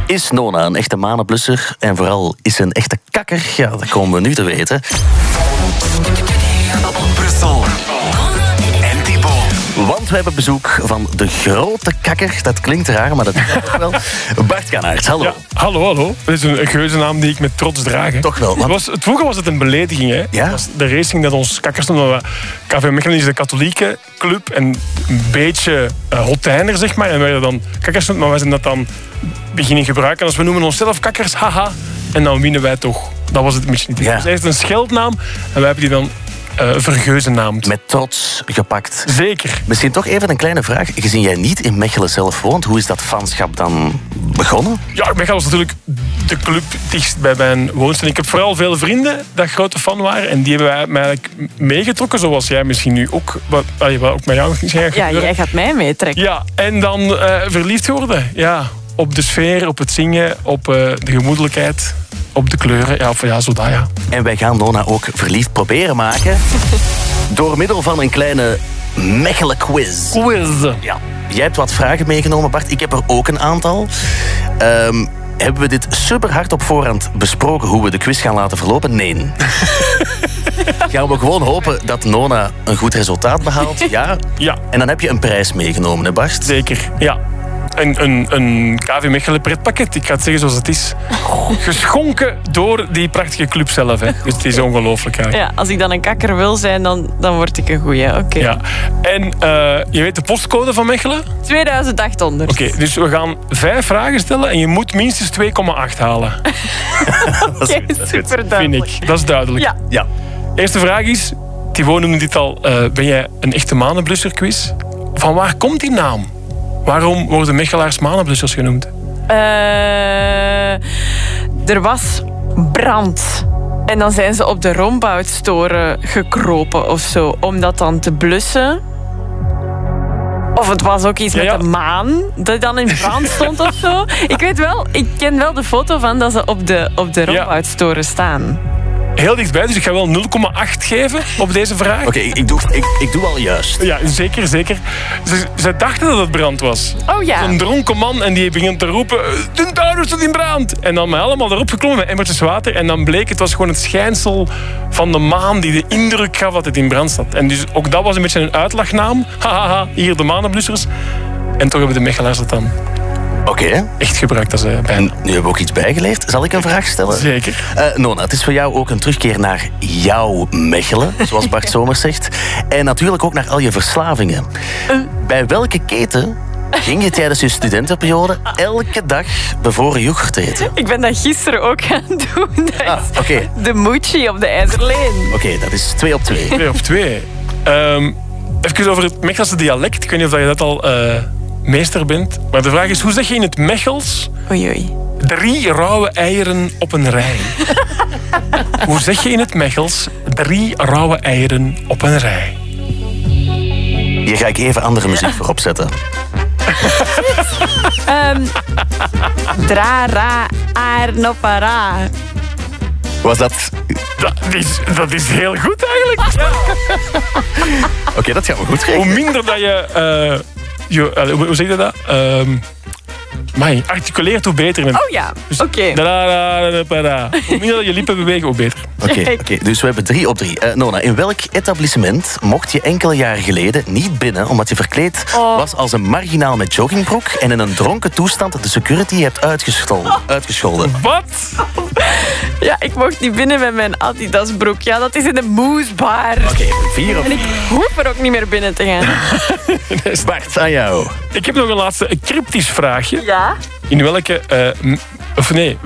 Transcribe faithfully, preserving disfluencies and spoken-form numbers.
Is Nona een echte manenblusser? En vooral, is ze een echte kakker? Ja, dat komen we nu te weten. Brussel. En Thibaut. Want we hebben bezoek van de grote kakker. Dat klinkt raar, maar dat is toch wel. Bart Kanaerts, hallo. Ja, hallo, hallo. Dat is een, een geuzennaam die ik met trots draag. Hè. Toch wel. Want... Het was, het, vroeger was het een belediging. Hè. Ja? Het was de racing dat ons kakkers noemden. K V Mechelen is de katholieke club en een beetje uh, hotijner, zeg maar. En wij werden dan kakkers noemen, maar wij zijn dat dan beginnen gebruiken. Als we noemen onszelf kakkers, haha. En dan winnen wij toch. Dat was het een beetje niet. Ja. Het was eerst een scheldnaam en wij hebben die dan uh, vergeuzennaamd. Met trots gepakt. Zeker. Misschien toch even een kleine vraag. Gezien jij niet in Mechelen zelf woont, hoe is dat fanschap dan begonnen? Ja, Mechelen was natuurlijk de club dichtst bij mijn woonstad. Ik heb vooral veel vrienden dat grote fan waren. En die hebben wij mij eigenlijk meegetrokken, zoals jij misschien nu ook. Wat, wat ook met jou misschien gaat Ja, gebeuren. jij gaat mij meetrekken. Ja, en dan uh, verliefd geworden. Ja, op de sfeer, op het zingen, op uh, de gemoedelijkheid, op de kleuren. Ja, of, ja, zo dat, ja. En wij gaan Nona ook verliefd proberen maken. Door middel van een kleine Mechelen quiz. Quiz. Ja. Jij hebt wat vragen meegenomen, Bart. Ik heb er ook een aantal. Um, hebben we dit super hard op voorhand besproken hoe we de quiz gaan laten verlopen? Nee. Gaan we gewoon hopen dat Nona een goed resultaat behaalt? Ja. Ja. En dan heb je een prijs meegenomen, hè Bart? Zeker, ja. Een, een, een K V Mechelen pretpakket, ik ga het zeggen zoals het is. Geschonken door die prachtige club zelf. Hè. Dus het is ongelooflijk. Hè. Ja, als ik dan een kakker wil zijn, dan, dan word ik een goeie. Oké. Okay. Ja. En uh, je weet de postcode van Mechelen? tweeduizend achthonderd. Oké, okay, dus we gaan vijf vragen stellen en je moet minstens twee komma acht halen. Oké, okay, super duidelijk. Vind ik, dat is duidelijk. Ja. Ja. Eerste vraag is, Thibaut noemde dit al, uh, ben jij een echte manenblusser quiz? Van waar komt die naam? Waarom worden Mechelaars manenblussers genoemd? Uh, er was brand. En dan zijn ze op de Romboutoren gekropen of zo. Om dat dan te blussen. Of het was ook iets ja, ja. met de maan. Dat dan in brand stond of zo. Ik weet wel, ik ken wel de foto van dat ze op de, op de Romboutoren staan. Heel dichtbij, dus ik ga wel nul komma acht geven op deze vraag. Oké, okay, ik, doe, ik, ik doe al juist. Ja, zeker, zeker. Ze, ze dachten dat het brand was. Oh ja. Een dronken man en die begint te roepen, de tuin staat in brand. En dan met allemaal erop geklommen met emmertjes water. En dan bleek, het was gewoon het schijnsel van de maan die de indruk gaf dat het in brand zat. En dus ook dat was een beetje een uitlachnaam. Hahaha, hier de manenblussers. En toch hebben de Mechelaars dat dan Oké. Okay. echt gebruikt als bijna. En nu hebben we ook iets bijgeleerd. Zal ik een vraag stellen? Zeker. Uh, Nona, het is voor jou ook een terugkeer naar jouw Mechelen, zoals Bart Somers zegt. En natuurlijk ook naar al je verslavingen. Uh. Bij welke keten ging je tijdens je studentenperiode elke dag bevoren yoghurt eten? Ik ben dat gisteren ook gaan doen. Dat ah, is okay. de Mochi op de IJzerleen. Oké, okay, dat is twee op twee. Twee op twee. Um, even over het Mechelse dialect. Ik weet niet of je dat al uh, meester bent. Maar de vraag is, hoe zeg je in het Mechels... Oei, oei. Drie rauwe eieren op een rij. Hoe zeg je in het Mechels drie rauwe eieren op een rij? Hier ga ik even andere muziek voor opzetten. um, dra, ra, aar, para. Was dat... Dat is, dat is heel goed eigenlijk. Ja. Oké, okay, dat gaat me goed rekenen. Hoe minder dat je... Uh, je uh, hoe zeg je dat? Um, Maar articuleert, hoe beter. Oh ja, dus oké. Okay. Hoe minder je lippen bewegen, hoe beter. Oké, okay, okay, dus we hebben drie op drie. Uh, Nona, in welk etablissement mocht je enkele jaren geleden niet binnen omdat je verkleed oh. was als een marginaal met joggingbroek en in een dronken toestand de security hebt uitgescholden? Oh. uitgescholden? Wat? Ja, ik mocht niet binnen met mijn Adidasbroek. Ja, dat is in de moesbar. Oké, okay, vier op En ik hoef er ook niet meer binnen te gaan. Bart, aan jou. Ik heb nog een laatste een cryptisch vraagje. Ja? In welke... Uh, of nee...